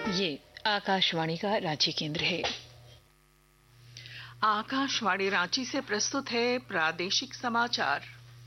ये आकाशवाणी का रांची केंद्र है। आकाशवाणी रांची से प्रस्तुत है प्रादेशिक समाचार।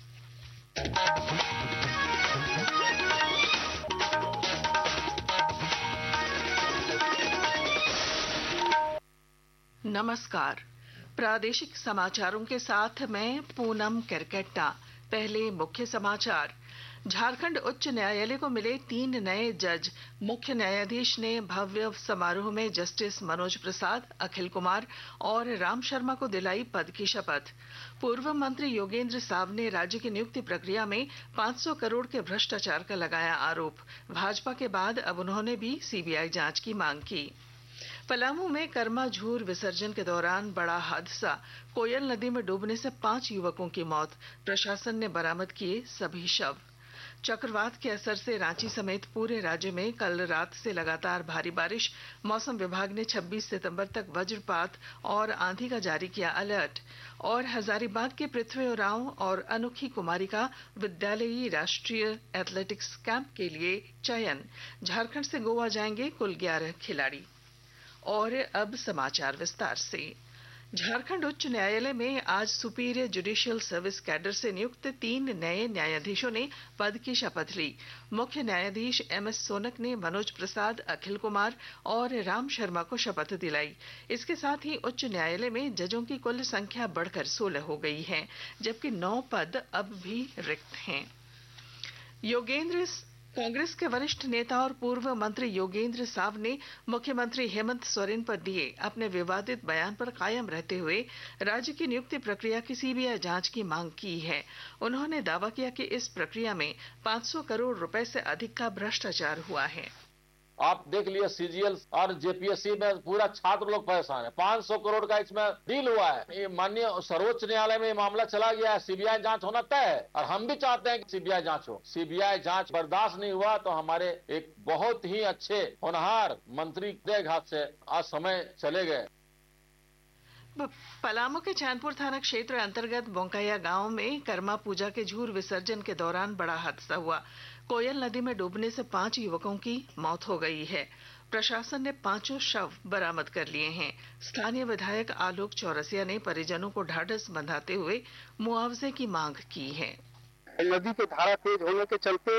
नमस्कार, प्रादेशिक समाचारों के साथ मैं पूनम केरकेट्टा। पहले मुख्य समाचार। झारखंड उच्च न्यायालय को मिले 3 नए जज। मुख्य न्यायाधीश ने भव्य समारोह में जस्टिस मनोज प्रसाद, अखिल कुमार और राम शर्मा को दिलाई पद की शपथ। पूर्व मंत्री योगेंद्र साव ने राज्य की नियुक्ति प्रक्रिया में 500 करोड़ के भ्रष्टाचार का लगाया आरोप। भाजपा के बाद अब उन्होंने भी सीबीआई जांच की मांग की। पलामू में कर्मा झूर विसर्जन के दौरान बड़ा हादसा। कोयल नदी में डूबने से 5 युवकों की मौत। प्रशासन ने बरामद किए सभी शव। चक्रवात के असर से रांची समेत पूरे राज्य में कल रात से लगातार भारी बारिश। मौसम विभाग ने 26 सितंबर तक वज्रपात और आंधी का जारी किया अलर्ट। और हजारीबाग के पृथ्वी उरांव और अनोखी कुमारी का विद्यालयी राष्ट्रीय एथलेटिक्स कैंप के लिए चयन। झारखंड से गोवा जाएंगे कुल 11 खिलाड़ी। और अब समाचार विस्तार से। झारखंड उच्च न्यायालय में आज सुपीरियर जुडिशियल सर्विस कैडर से नियुक्त 3 नए न्यायाधीशों ने पद की शपथ ली। मुख्य न्यायाधीश एमएस सोनक ने मनोज प्रसाद, अखिल कुमार और राम शर्मा को शपथ दिलाई। इसके साथ ही उच्च न्यायालय में जजों की कुल संख्या बढ़कर 16 हो गई है, जबकि 9 पद अब भी रिक्त हैं। कांग्रेस के वरिष्ठ नेता और पूर्व मंत्री योगेंद्र साव ने मुख्यमंत्री हेमंत सोरेन पर दिए अपने विवादित बयान पर कायम रहते हुए राज्य की नियुक्ति प्रक्रिया की सीबीआई जांच की मांग की है। उन्होंने दावा किया कि इस प्रक्रिया में 500 करोड़ रुपए से अधिक का भ्रष्टाचार हुआ है। आप देख लिया सीजीएल और जेपीएससी में पूरा छात्र लोग परेशान है। 500 करोड़ का इसमें डील हुआ है। ये माननीय सर्वोच्च न्यायालय में मामला चला गया है। सीबीआई जांच होना तय है और हम भी चाहते हैं कि सीबीआई जांच हो। सीबीआई जांच बर्दाश्त नहीं हुआ तो हमारे एक बहुत ही अच्छे होनहार मंत्री के घात से आज समय चले गए। पलामू के चैनपुर थाना क्षेत्र अंतर्गत बोंकाया गांव में कर्मा पूजा के झूर विसर्जन के दौरान बड़ा हादसा हुआ। कोयल नदी में डूबने से 5 युवकों की मौत हो गई है। प्रशासन ने 5 शव बरामद कर लिए हैं। स्थानीय विधायक आलोक चौरसिया ने परिजनों को ढाढ़स बंधाते हुए मुआवजे की मांग की है। नदी की धारा तेज होने के चलते